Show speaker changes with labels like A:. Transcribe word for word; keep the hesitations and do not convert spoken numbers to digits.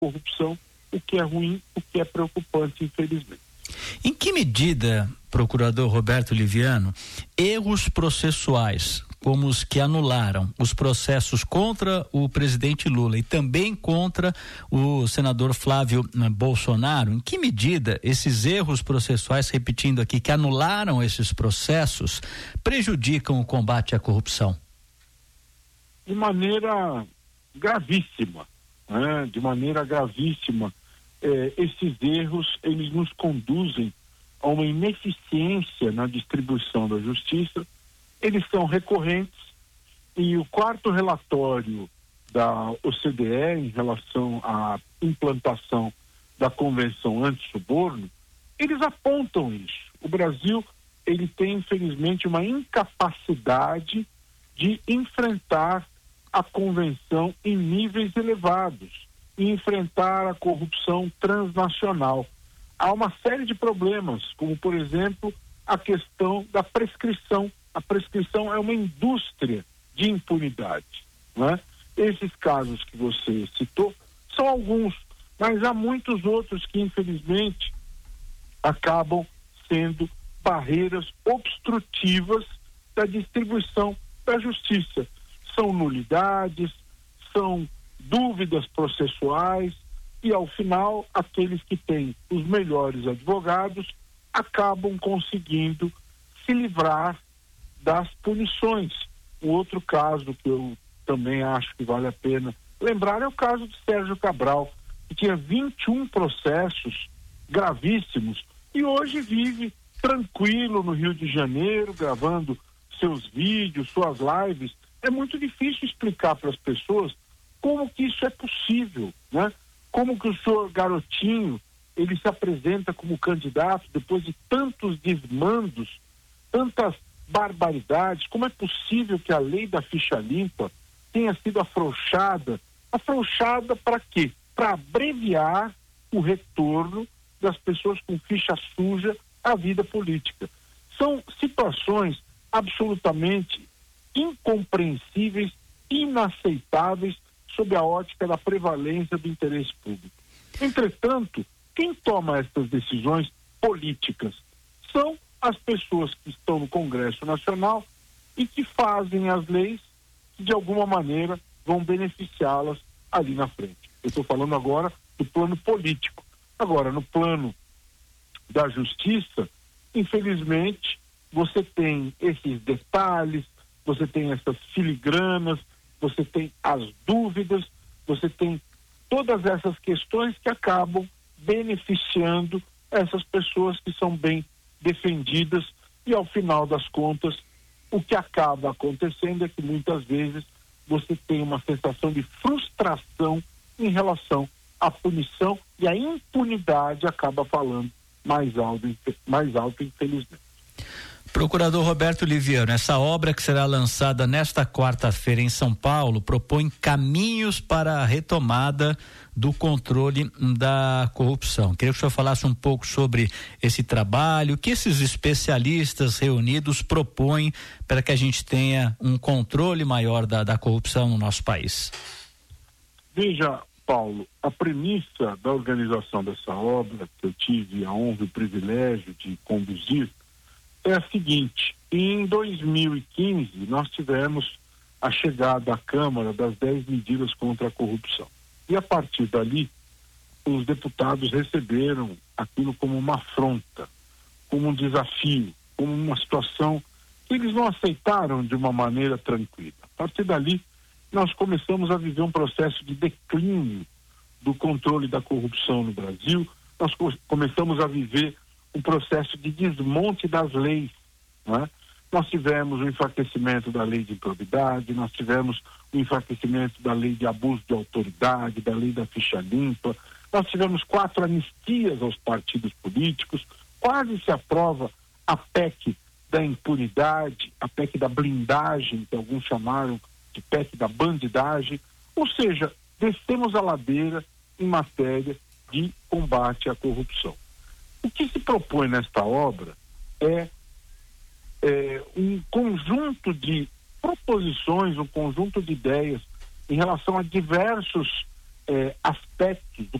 A: corrupção, o que é ruim, o que é preocupante, infelizmente.
B: Em que medida, procurador Roberto Liviano, erros processuais, como os que anularam os processos contra o presidente Lula e também contra o senador Flávio Bolsonaro, em que medida esses erros processuais, repetindo aqui, que anularam esses processos, prejudicam o combate à corrupção?
A: De maneira gravíssima, né? De maneira gravíssima. Eh, esses erros, eles nos conduzem a uma ineficiência na distribuição da justiça. Eles são recorrentes, e o quarto relatório da O C D E em relação à implantação da Convenção Anti-Suborno, eles apontam isso. O Brasil, ele tem, infelizmente, uma incapacidade de enfrentar a convenção em níveis elevados, e enfrentar a corrupção transnacional. Há uma série de problemas, como, por exemplo, a questão da prescrição. A prescrição é uma indústria de impunidade, não é? Esses casos que você citou são alguns, mas há muitos outros que, infelizmente, acabam sendo barreiras obstrutivas da distribuição da justiça. São nulidades, são dúvidas processuais, e ao final aqueles que têm os melhores advogados acabam conseguindo se livrar das punições. Um outro caso que eu também acho que vale a pena lembrar é o caso de Sérgio Cabral, que tinha vinte e um processos gravíssimos e hoje vive tranquilo no Rio de Janeiro, gravando seus vídeos, suas lives. É muito difícil explicar para as pessoas como que isso é possível, né? Como que o senhor Garotinho, ele se apresenta como candidato depois de tantos desmandos, tantas barbaridades. Como é possível que a lei da ficha limpa tenha sido afrouxada? Afrouxada para quê? Para abreviar o retorno das pessoas com ficha suja à vida política. São situações absolutamente incompreensíveis, inaceitáveis, sob a ótica da prevalência do interesse público. Entretanto, quem toma essas decisões políticas são as pessoas que estão no Congresso Nacional e que fazem as leis que, de alguma maneira, vão beneficiá-las ali na frente. Eu estou falando agora do plano político. Agora, no plano da justiça, infelizmente, você tem esses detalhes, você tem essas filigranas, você tem as dúvidas, você tem todas essas questões que acabam beneficiando essas pessoas que são bem defendidas, e ao final das contas o que acaba acontecendo é que muitas vezes você tem uma sensação de frustração em relação à punição, e a impunidade acaba falando mais alto, mais alto, infelizmente.
B: Procurador Roberto Liviano, essa obra que será lançada nesta quarta-feira em São Paulo propõe caminhos para a retomada do controle da corrupção. Queria que o senhor falasse um pouco sobre esse trabalho, o que esses especialistas reunidos propõem para que a gente tenha um controle maior da, da corrupção no nosso país.
A: Veja, Paulo, a premissa da organização dessa obra, que eu tive a honra e o privilégio de conduzir, é a seguinte: em dois mil e quinze nós tivemos a chegada à Câmara das dez medidas contra a corrupção, e a partir dali os deputados receberam aquilo como uma afronta, como um desafio, como uma situação que eles não aceitaram de uma maneira tranquila. A partir dali nós começamos a viver um processo de declínio do controle da corrupção no Brasil. Nós co- começamos a viver um processo de desmonte das leis, não é? Nós tivemos o enfraquecimento da lei de improbidade, nós tivemos o enfraquecimento da lei de abuso de autoridade, da lei da ficha limpa, nós tivemos quatro anistias aos partidos políticos, quase se aprova a P E C da impunidade, a P E C da blindagem, que alguns chamaram de P E C da bandidagem. Ou seja, descemos a ladeira em matéria de combate à corrupção. O que se propõe nesta obra é, é um conjunto de proposições, um conjunto de ideias em relação a diversos é, aspectos do